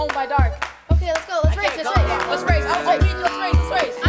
Home by Dark. Okay, let's go. Let's race. Let's race. Let's race. Oh, me and you, let's race. Let's race.